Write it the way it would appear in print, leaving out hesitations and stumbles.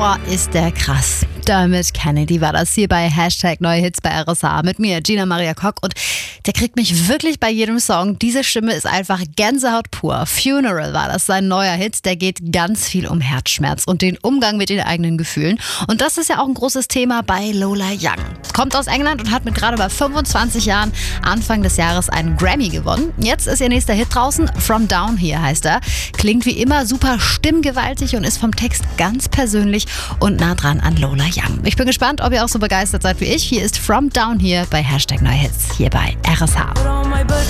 Boah, ist der krass. Dermot Kennedy war das hier bei Hashtag Neue Hits bei RSH mit mir, Gina Maria Kock. Und der kriegt mich wirklich bei jedem Song. Diese Stimme ist einfach Gänsehaut pur. Funeral war das, sein neuer Hit. Der geht ganz viel um Herzschmerz und den Umgang mit den eigenen Gefühlen. Und das ist ja auch ein großes Thema bei Lola Young. Kommt aus England und hat mit gerade bei 25 Jahren Anfang des Jahres einen Grammy gewonnen. Jetzt ist ihr nächster Hit draußen. From Down Here heißt er. Klingt wie immer super stimmgewaltig und ist vom Text ganz persönlich und nah dran an Lola Young. Ich bin gespannt, ob ihr auch so begeistert seid wie ich. Hier ist From Down Here bei Hashtag Neue Hits hier bei RSH.